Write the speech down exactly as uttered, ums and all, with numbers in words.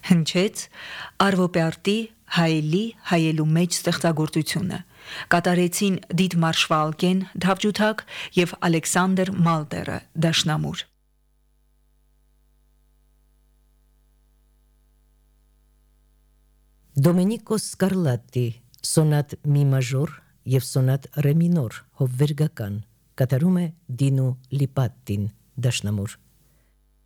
հնչեց Արվոպյարտի հայելի հայելու մեջ ստեղծագործությունը։ Կատարեցին Դիտմար Շվալկեն թավջութակ եւ Ալեքսանդր Մալտերը դաշնամուր։ Դոմենիկո Սկարլատտի սոնատ մի մաժոր եւ սոնատ ռե մինոր հովվերգական կատարում է Դինո Լիպատտին դաշնամուր։